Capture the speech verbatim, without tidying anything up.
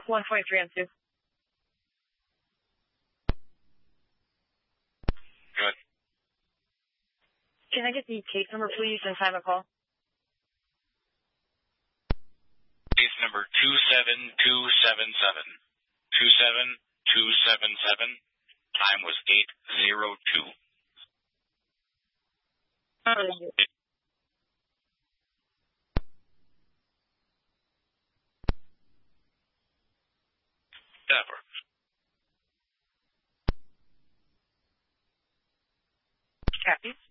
one point three on two. Good. Can I get the case number, please, and time of call? Case number two seven two seven seven. two seven two seven seven. Time was eight oh two. Never. Copy.